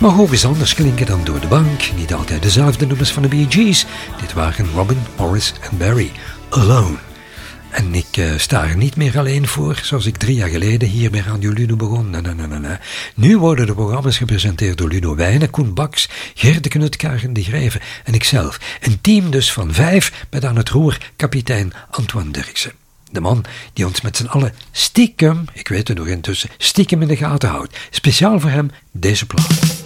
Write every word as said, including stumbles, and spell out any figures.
Mag ook eens anders klinken dan Door de Bank. Niet altijd dezelfde nummers van de Bee Gees. Dit waren Robin, Morris en Barry. Alone. En ik uh, sta er niet meer alleen voor, zoals ik drie jaar geleden hier bij Radio Ludo begon. Na, na, na, na, na. Nu worden de programma's gepresenteerd door Ludo Wijnen, Koen Baks, Gerde Knut, Karen de Grijve en ikzelf. Een team dus van vijf met aan het roer kapitein Antoine Derksen. De man die ons met z'n allen stiekem, ik weet het nog intussen, stiekem in de gaten houdt. Speciaal voor hem deze plaat.